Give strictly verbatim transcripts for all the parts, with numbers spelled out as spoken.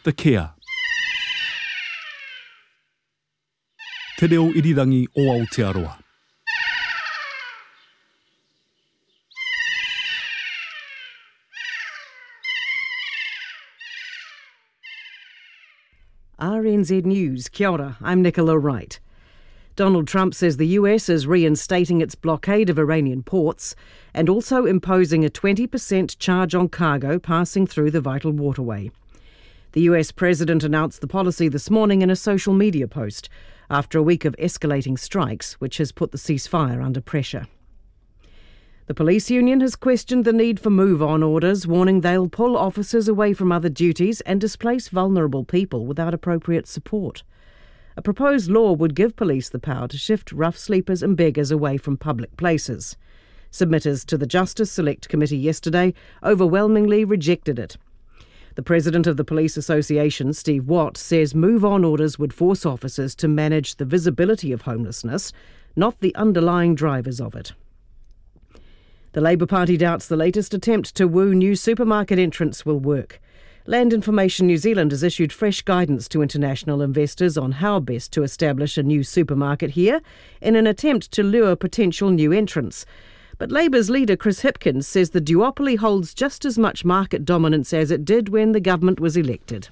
The Kia. Te reo irirangi o Aotearoa. R N Z News, kia ora, I'm Nicola Wright. Donald Trump says the U S is reinstating its blockade of Iranian ports and also imposing a twenty percent charge on cargo passing through the vital waterway. The U S president announced the policy this morning in a social media post after a week of escalating strikes, which has put the ceasefire under pressure. The police union has questioned the need for move-on orders, warning they'll pull officers away from other duties and displace vulnerable people without appropriate support. A proposed law would give police the power to shift rough sleepers and beggars away from public places. Submitters to the Justice Select Committee yesterday overwhelmingly rejected it. The president of the Police Association, Steve Watt, says move-on orders would force officers to manage the visibility of homelessness, not the underlying drivers of it. The Labour Party doubts the latest attempt to woo new supermarket entrants will work. Land Information New Zealand has issued fresh guidance to international investors on how best to establish a new supermarket here in an attempt to lure potential new entrants. But Labour's leader Chris Hipkins says the duopoly holds just as much market dominance as it did when the government was elected.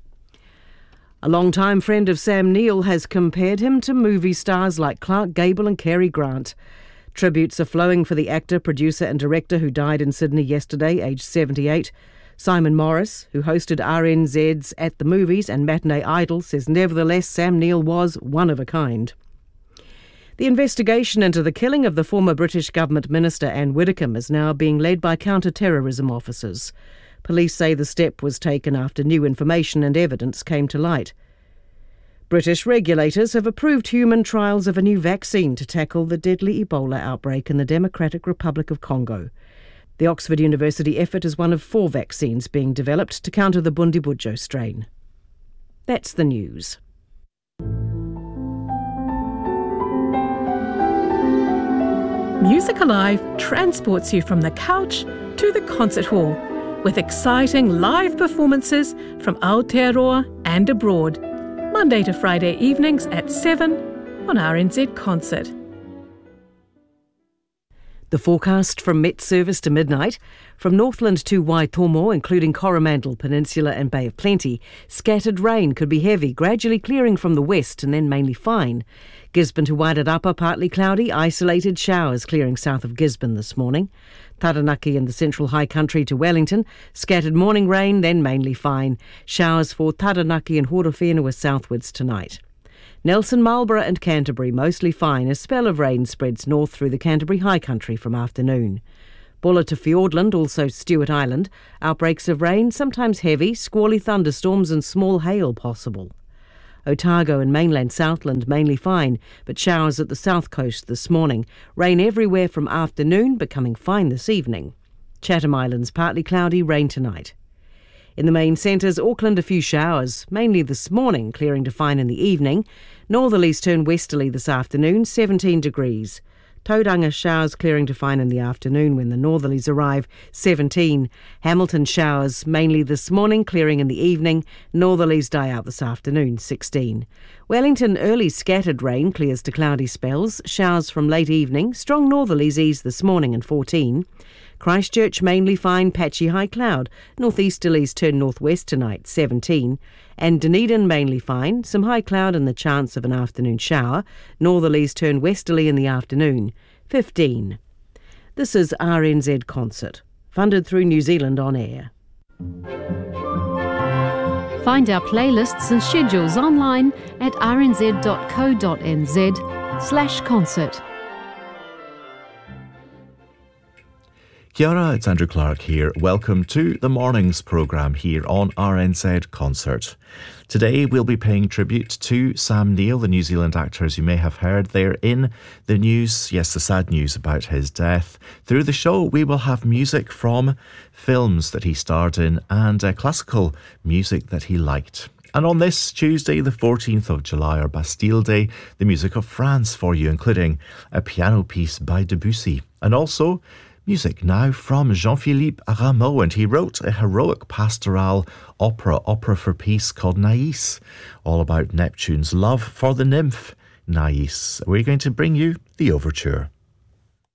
A long-time friend of Sam Neill has compared him to movie stars like Clark Gable and Cary Grant. Tributes are flowing for the actor, producer and director who died in Sydney yesterday, aged seventy-eight. Simon Morris, who hosted R N Z's At the Movies and Matinee Idol, says nevertheless Sam Neill was one of a kind. The investigation into the killing of the former British government minister Anne Widdecombe is now being led by counter-terrorism officers. Police say the step was taken after new information and evidence came to light. British regulators have approved human trials of a new vaccine to tackle the deadly Ebola outbreak in the Democratic Republic of Congo. The Oxford University effort is one of four vaccines being developed to counter the Bundibugyo strain. That's the news. Music Alive transports you from the couch to the concert hall with exciting live performances from Aotearoa and abroad. Monday to Friday evenings at seven on R N Z Concert. The forecast from Met Service to midnight. From Northland to Waitomo, including Coromandel Peninsula and Bay of Plenty, scattered rain could be heavy, gradually clearing from the west and then mainly fine. Gisborne to Wairarapa, partly cloudy, isolated showers clearing south of Gisborne this morning. Taranaki and the central high country to Wellington, scattered morning rain, then mainly fine. Showers for Taranaki and Horowhenua southwards tonight. Nelson, Marlborough and Canterbury, mostly fine. A spell of rain spreads north through the Canterbury high country from afternoon. Bulla to Fiordland, also Stewart Island, outbreaks of rain, sometimes heavy, squally thunderstorms and small hail possible. Otago and mainland Southland mainly fine, but showers at the south coast this morning. Rain everywhere from afternoon, becoming fine this evening. Chatham Islands partly cloudy, rain tonight. In the main centres, Auckland a few showers, mainly this morning, clearing to fine in the evening. Northerlies turn westerly this afternoon, seventeen degrees. Tauranga showers clearing to fine in the afternoon when the northerlies arrive, seventeen. Hamilton showers mainly this morning, clearing in the evening. Northerlies die out this afternoon, sixteen. Wellington early scattered rain clears to cloudy spells. Showers from late evening. Strong northerlies ease this morning and fourteen. Christchurch mainly fine, patchy high cloud. Northeasterlies turn northwest tonight, seventeen. And Dunedin mainly fine, some high cloud and the chance of an afternoon shower. Northerlies turn westerly in the afternoon, fifteen. This is R N Z Concert, funded through New Zealand On Air. Find our playlists and schedules online at rnz.co.nz slash concert. Kia ora, it's Andrew Clark here. Welcome to the morning's programme here on R N Z Concert. Today we'll be paying tribute to Sam Neill, the New Zealand actor, as you may have heard there in the news. Yes, the sad news about his death. Through the show we will have music from films that he starred in and uh, classical music that he liked. And on this Tuesday, the fourteenth of July, or Bastille Day, the music of France for you, including a piano piece by Debussy. And also Music now from Jean-Philippe Rameau, and he wrote a heroic pastoral opera, opera for peace called Nais, all about Neptune's love for the nymph Nais. We're going to bring you the overture.